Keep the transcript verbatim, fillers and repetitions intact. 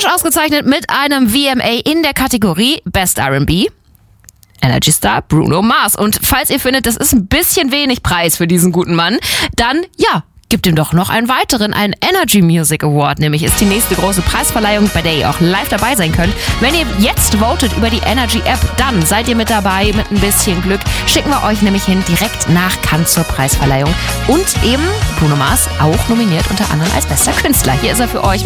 Frisch ausgezeichnet mit einem V M A in der Kategorie Best R and B. Energy Star Bruno Mars. Und falls ihr findet, das ist ein bisschen wenig Preis für diesen guten Mann, dann ja, gibt ihm doch noch einen weiteren, einen Energy Music Award. Nämlich ist die nächste große Preisverleihung, bei der ihr auch live dabei sein könnt. Wenn ihr jetzt votet über die Energy App, dann seid ihr mit dabei. Mit ein bisschen Glück schicken wir euch nämlich hin direkt nach Cannes zur Preisverleihung. Und eben Bruno Mars auch nominiert unter anderem als bester Künstler. Hier ist er für euch.